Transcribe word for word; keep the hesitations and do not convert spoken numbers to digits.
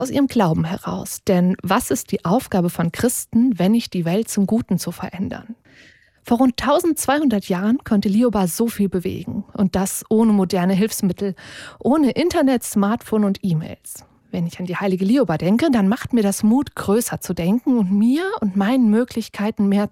Aus ihrem Glauben heraus. Denn was ist die Aufgabe von Christen, wenn nicht die Welt zum Guten zu verändern? Vor rund tausendzweihundert Jahren konnte Lioba so viel bewegen. Und das ohne moderne Hilfsmittel, ohne Internet, Smartphone und E-Mails. Wenn ich an die heilige Lioba denke, dann macht mir das Mut, größer zu denken und mir und meinen Möglichkeiten mehr